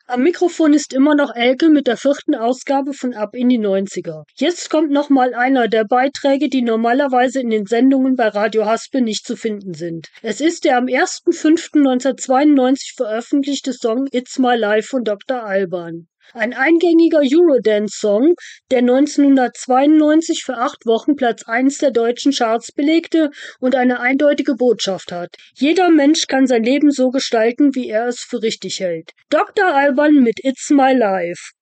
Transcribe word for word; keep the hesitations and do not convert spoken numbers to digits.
Am Mikrofon ist immer noch Elke mit der vierten Ausgabe von Ab in die Neunziger. Jetzt kommt noch mal einer der Beiträge, die normalerweise in den Sendungen bei Radio Haspe nicht zu finden sind. Es ist der am ersten fünften neunzehnhundertzweiundneunzig veröffentlichte Song It's My Life von Doktor Alban. Ein eingängiger Eurodance-Song, der neunzehnhundertzweiundneunzig für acht Wochen Platz eins der deutschen Charts belegte und eine eindeutige Botschaft hat. Jeder Mensch kann sein Leben so gestalten, wie er es für richtig hält. Doktor Alban mit It's My Life.